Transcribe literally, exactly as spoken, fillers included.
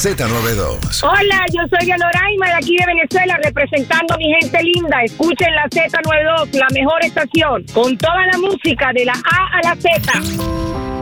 Z noventa y dos. Hola, yo soy Dianoraima de aquí de Venezuela, representando a mi gente linda. Escuchen la Z noventa y dos, la mejor estación, con toda la música de la A a la Z.